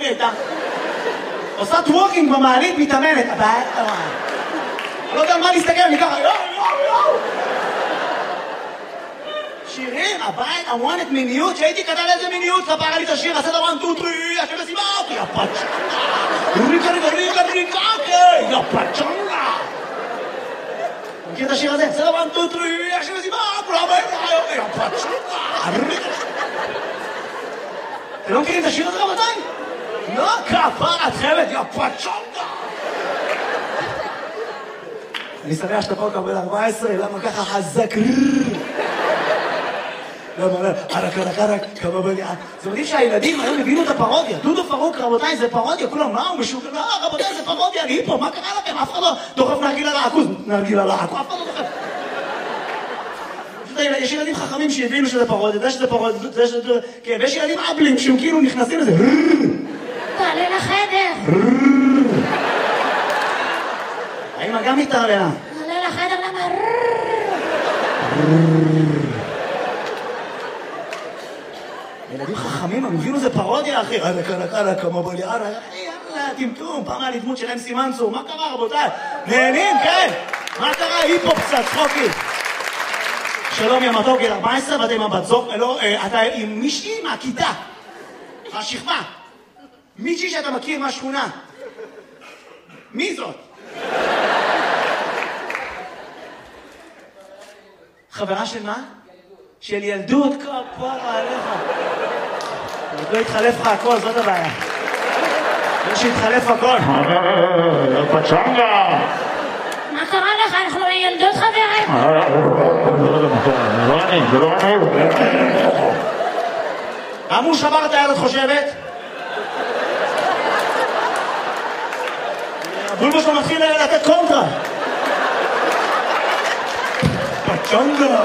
היא הייתה? עושה טוורקינג במעלית, מתאמנת. הבית, לא יודע על מה להסתכל, אני ככה, יואו. שירים, הבית, הוואנת מיניות, שהייתי קטן איזה מיניות, ספרה לי את השיר, עשה דבר 1, 2, 3, השם מסיבה אותי, הפצ'ונגה, ריקה, יא פצ'ונגה. מכיר את השיר הזה? עשה דבר 1, 2, 3, השם מסיבה, כולם באים לך, יא פצ'ונגה. אתם לא מכירים את השיר הזה רבותיי? לא, כפר את חמת, יא פצ'ונגה. אני שמח שאתה פה קבל 14, למה ככה חזק? למה, כמה בליעה. זה מדהים שהילדים היום הבינו את הפרודיה. דודו פרוק, רבותיי, זה פרודיה. כולם, מה הוא משוגע? לא, רבותיי, זה פרודיה, אני פה, מה קרה לכם? אף אחד לא דוחף נרגילה לעכוז. נרגילה לעכוז, אף אחד לא דוחף. יש ילדים חכמים שהבינו שזה פרודיה, זה שזה פרודיה, זה שזה... כן, ויש ילדים אבלים שהם כאילו נכנסים לזה. תעלה לחדר. האמא גם מתערלה. תעלה לחדר, למה? ילדים חכמים, הם הבינו זה פרודיה, אחי. קלה, כמה בליעה, יאללה, טמטום. פעם היה לי דמות של אמסי מנצור. מה קרה, רבותיי? נהנים, כן. מה קרה? היפופ קצת, צחוקי. שלום, יא מתוק, גיל 14, ואתה עם הבת זוג, לא, אתה עם מישהי מהכיתה. השכבה. מישהי שאתה מכיר מהשכונה. מי זאת? חברה של מה? של ילדות, כפרה עליך. עוד לא התחלף לך הכל, זאת הבעיה. לא שהתחלף הכל. פצ'ונגה! מה קרה לך? אנחנו ילדות חברים. זה לא אני. עמו שבר את היד, את חושבת? הבולבו שלו מתחיל לתת קונטרה. פצ'ונגה!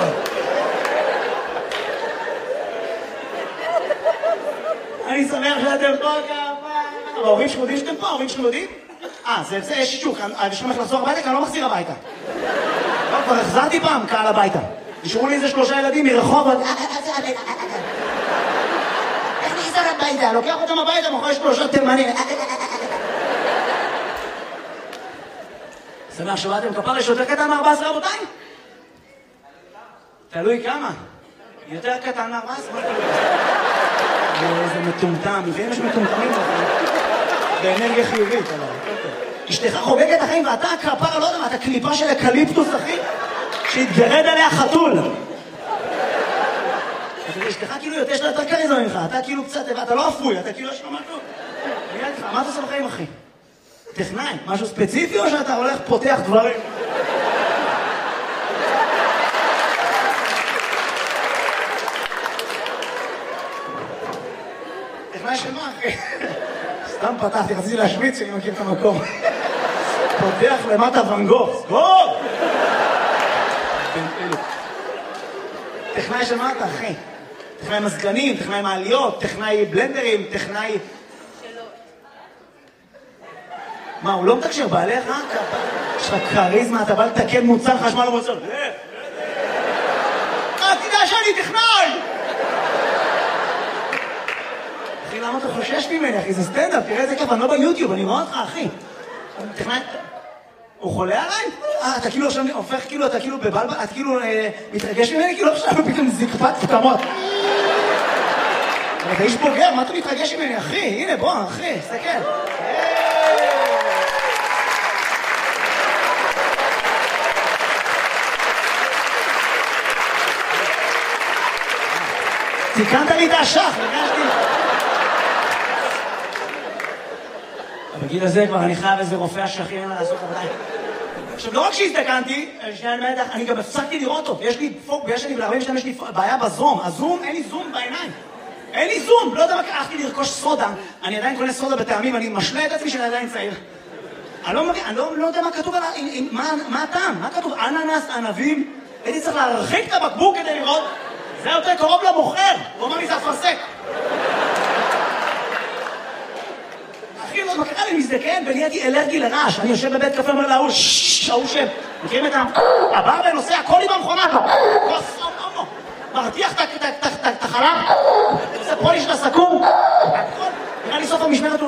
אני שמח שאתם פה כמה. ההורים שלכם יודעים שאתם פה? ההורים שלכם יודעים? זה יש שישוק. יש לכם איך לחזור הביתה? כי אני לא מחזיר הביתה. לא, כבר החזרתי פעם קהל הביתה. נשארו לי איזה 3 ילדים מרחובות. איך נחזור הביתה? לוקח אותם הביתה, מוכר 3 תימנים. שמח שבאתם כפר, יש יותר קטן מ-14 רבותיי? תלוי כמה. יותר קטן מ-14? איזה מטומטם, לפעמים יש מטומטמים באנרגיה חיובית. אשתך חוגגת החיים ואתה כפרה, לא יודע מה, אתה קליפה של אקליפטוס, אחי, שהתגרד עליה חתול. אשתך כאילו יש לה יותר קריזמה ממך, אתה כאילו קצת, אתה לא אפוי, אתה כאילו יש לו משהו. מה אתה עושה בחיים, אחי? טכנאי, משהו ספציפי או שאתה הולך פותח דברים? טכנאי של מה, אחי? סתם פתחתי, רציתי להשמיץ שאני מכיר את המקום. פותח למטה ון גוך. סגור! טכנאי של מה אתה, אחי? טכנאי מזגנים, טכנאי מעליות, טכנאי בלנדרים, טכנאי... מה, הוא לא מתקשר בעליך? יש לך קריזמה, אתה בא לתקן מוצר חשמל או מוצר. תדע שאני טכנאי! אחי, למה אתה חושש ממני, אחי? זה סטנדאפ, תראה איזה כיף, אני לא ביוטיוב, אני רואה אותך, אחי. טכנאי... הוא חולה עליי? אתה כאילו עכשיו הופך, כאילו, אתה כאילו בבלבל, אתה כאילו מתרגש ממני, כאילו עכשיו פתאום זקפת פתמות. אבל אתה איש בוגר, מה אתה מתרגש ממני, אחי? הנה, בוא, אחי, תסתכל. תיקנת לי את השח, הרגשתי. בגיל הזה כבר אני חייב איזה רופא השכים לעשות עבודה. עכשיו, לא רק שהזדקנתי, אני גם הפסקתי לראות טוב. יש לי בעיה בזום. הזום, אין לי זום בעיניים. אין לי זום. לא יודע מה, הלכתי לרכוש סודה. אני עדיין קונה סודה בטעמים, אני משלה את עצמי שאני עדיין צעיר. אני לא יודע מה כתוב, מה הטעם? מה כתוב? אננס, ענבים. הייתי צריך להרחיק את הבקבוק כדי לראות. זה יותר קרוב למוכר. הוא אומר לי, זה אפרסק. אחי, לא מקרה לי מזדקן ונהייתי אלרגי לרעש. אני יושב בבית קפה, אומר להוא, ההוא שם. מכירים את הבא ונוסע, הכל עם המכונה. מרתיח את החלב. עושה פוליש לסכו"ם. נראה לי סוף המשמרת